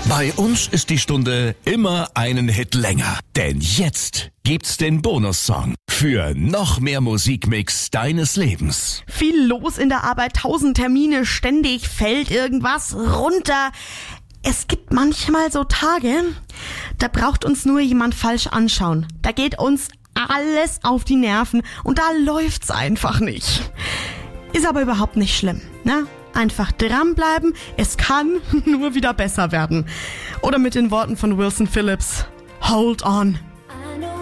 Bei uns ist die Stunde immer einen Hit länger. Denn jetzt gibt's den Bonussong für noch mehr Musikmix deines Lebens. Viel los in der Arbeit, 1000 Termine, ständig fällt irgendwas runter. Es gibt manchmal so Tage, da braucht uns nur jemand falsch anschauen. Da geht uns alles auf die Nerven und da läuft's einfach nicht. Ist aber überhaupt nicht schlimm, ne? Einfach dranbleiben, es kann nur wieder besser werden. Oder mit den Worten von Wilson Phillips, hold on.